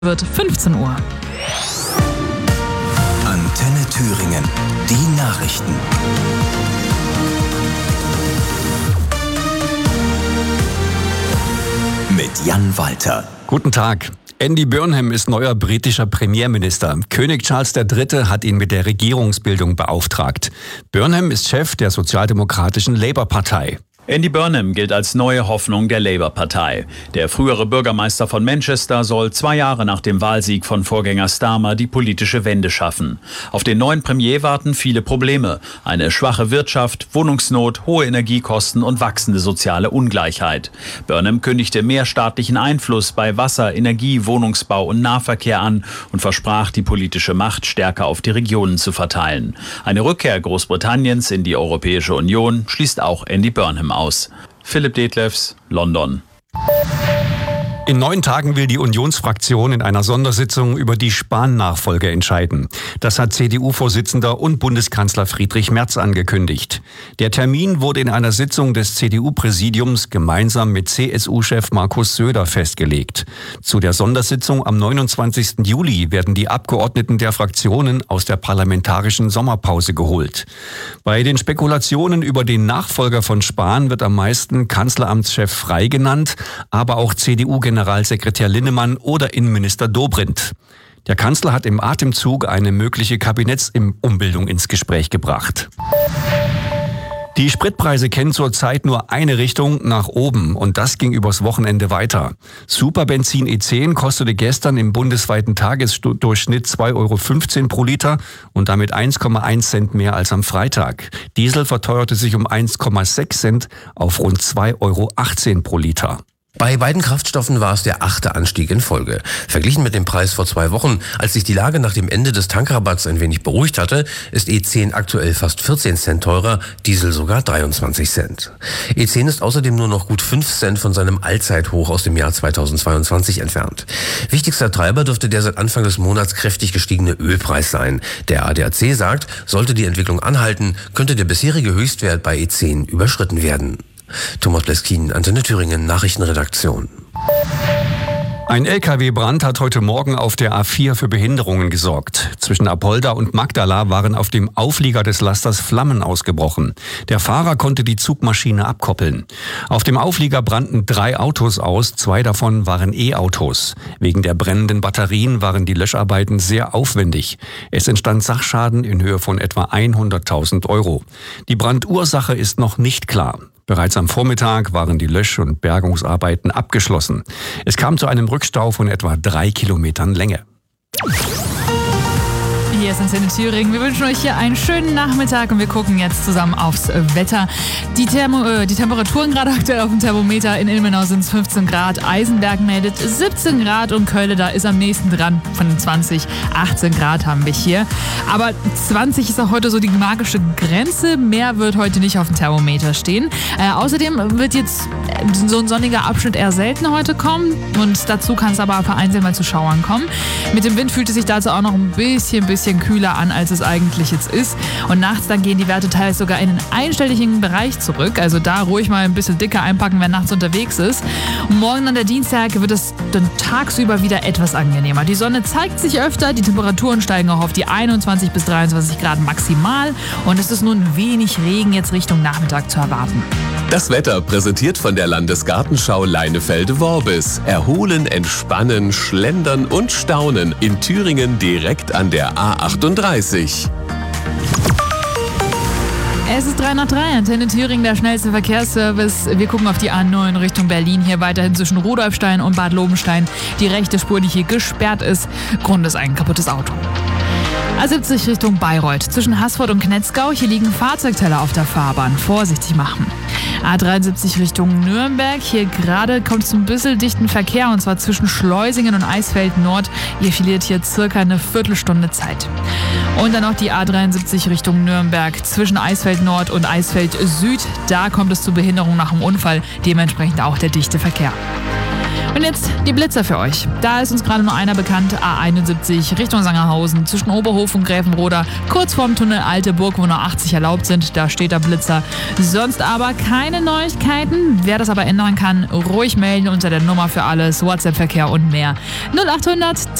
wird 15 Uhr. Antenne Thüringen, die Nachrichten. Mit Jan Walter. Guten Tag. Andy Burnham ist neuer britischer Premierminister. König Charles III. Hat ihn mit der Regierungsbildung beauftragt. Burnham ist Chef der sozialdemokratischen Labour-Partei. Andy Burnham gilt als neue Hoffnung der Labour-Partei. Der frühere Bürgermeister von Manchester soll 2 Jahre nach dem Wahlsieg von Vorgänger Starmer die politische Wende schaffen. Auf den neuen Premier warten viele Probleme. Eine schwache Wirtschaft, Wohnungsnot, hohe Energiekosten und wachsende soziale Ungleichheit. Burnham kündigte mehr staatlichen Einfluss bei Wasser, Energie, Wohnungsbau und Nahverkehr an und versprach, die politische Macht stärker auf die Regionen zu verteilen. Eine Rückkehr Großbritanniens in die Europäische Union schließt auch Andy Burnham aus. Philipp Detlefs, London. In 9 Tagen will die Unionsfraktion in einer Sondersitzung über die Spahn-Nachfolge entscheiden. Das hat CDU-Vorsitzender und Bundeskanzler Friedrich Merz angekündigt. Der Termin wurde in einer Sitzung des CDU-Präsidiums gemeinsam mit CSU-Chef Markus Söder festgelegt. Zu der Sondersitzung am 29. Juli werden die Abgeordneten der Fraktionen aus der parlamentarischen Sommerpause geholt. Bei den Spekulationen über den Nachfolger von Spahn wird am meisten Kanzleramtschef Frey genannt, aber auch CDU-Generalsekretär Linnemann oder Innenminister Dobrindt. Der Kanzler hat im Atemzug eine mögliche Kabinettsumbildung ins Gespräch gebracht. Die Spritpreise kennen zurzeit nur eine Richtung, nach oben, und das ging übers Wochenende weiter. Superbenzin E10 kostete gestern im bundesweiten Tagesdurchschnitt 2,15 € pro Liter und damit 1,1 Cent mehr als am Freitag. Diesel verteuerte sich um 1,6 Cent auf rund 2,18 € pro Liter. Bei beiden Kraftstoffen war es der 8. Anstieg in Folge. Verglichen mit dem Preis vor 2 Wochen, als sich die Lage nach dem Ende des Tankrabatts ein wenig beruhigt hatte, ist E10 aktuell fast 14 Cent teurer, Diesel sogar 23 Cent. E10 ist außerdem nur noch gut 5 Cent von seinem Allzeithoch aus dem Jahr 2022 entfernt. Wichtigster Treiber dürfte der seit Anfang des Monats kräftig gestiegene Ölpreis sein. Der ADAC sagt, sollte die Entwicklung anhalten, könnte der bisherige Höchstwert bei E10 überschritten werden. Thomas Bleskin, Antenne Thüringen, Nachrichtenredaktion. Ein LKW-Brand hat heute Morgen auf der A4 für Behinderungen gesorgt. Zwischen Apolda und Magdala waren auf dem Auflieger des Lasters Flammen ausgebrochen. Der Fahrer konnte die Zugmaschine abkoppeln. Auf dem Auflieger brannten 3 Autos aus, 2 davon waren E-Autos. Wegen der brennenden Batterien waren die Löscharbeiten sehr aufwendig. Es entstand Sachschaden in Höhe von etwa 100.000 €. Die Brandursache ist noch nicht klar. Bereits am Vormittag waren die Lösch- und Bergungsarbeiten abgeschlossen. Es kam zu einem Rückstau von etwa 3 Kilometern Länge. Hier ist Antenne Thüringen. Wir wünschen euch hier einen schönen Nachmittag und wir gucken jetzt zusammen aufs Wetter. Die Temperaturen gerade aktuell auf dem Thermometer. In Ilmenau sind es 15 Grad, Eisenberg meldet 17 Grad und Köln, da ist am nächsten dran von den 20. 18 Grad haben wir hier. Aber 20 ist auch heute so die magische Grenze. Mehr wird heute nicht auf dem Thermometer stehen. Außerdem wird jetzt so ein sonniger Abschnitt eher selten heute kommen und dazu kann es aber vereinzelt mal zu Schauern kommen. Mit dem Wind fühlt es sich dazu auch noch ein bisschen kühler an, als es eigentlich jetzt ist. Und nachts dann gehen die Werte teils sogar in den einstelligen Bereich zurück. Also da ruhig mal ein bisschen dicker einpacken, wer nachts unterwegs ist. Und morgen an der Dienstag wird es dann tagsüber wieder etwas angenehmer. Die Sonne zeigt sich öfter, die Temperaturen steigen auch auf die 21 bis 23 Grad maximal. Und es ist nun wenig Regen jetzt Richtung Nachmittag zu erwarten. Das Wetter präsentiert von der Landesgartenschau Leinefelde-Worbis. Erholen, entspannen, schlendern und staunen in Thüringen direkt an der A38. Es ist 3 nach 3, Antenne Thüringen, der schnellste Verkehrsservice. Wir gucken auf die A9 Richtung Berlin, hier weiterhin zwischen Rudolfstein und Bad Lobenstein. Die rechte Spur, die hier gesperrt ist. Grund ist ein kaputtes Auto. A70 Richtung Bayreuth. Zwischen Haßfurt und Knetzgau, hier liegen Fahrzeugteller auf der Fahrbahn. Vorsichtig machen. A73 Richtung Nürnberg. Hier gerade kommt es zu ein bisschen dichten Verkehr und zwar zwischen Schleusingen und Eisfeld Nord. Ihr verliert hier circa eine Viertelstunde Zeit. Und dann noch die A73 Richtung Nürnberg. Zwischen Eisfeld Nord und Eisfeld Süd. Da kommt es zu Behinderung nach dem Unfall. Dementsprechend auch der dichte Verkehr. Und jetzt die Blitzer für euch. Da ist uns gerade nur einer bekannt, A71 Richtung Sangerhausen, zwischen Oberhof und Gräfenroda, kurz vorm Tunnel Alte Burg, wo nur 80 erlaubt sind, da steht der Blitzer. Sonst aber keine Neuigkeiten. Wer das aber ändern kann, ruhig melden unter der Nummer für alles, WhatsApp-Verkehr und mehr. 0800